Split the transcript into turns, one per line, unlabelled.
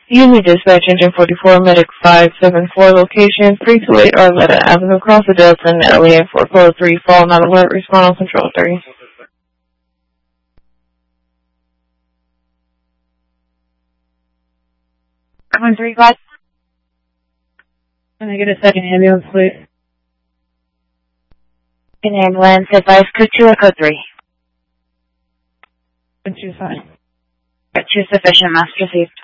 Usually dispatch engine 44, medic 574, location 328 Arletta Avenue, across the Delta, Natalie at 443, fall, not alert, respond on control 3.
Come 35. Can I get a second ambulance, please?
An ambulance, advise code 2 or code 3?
Code 2 is fine.
Code 2 sufficient, mass received.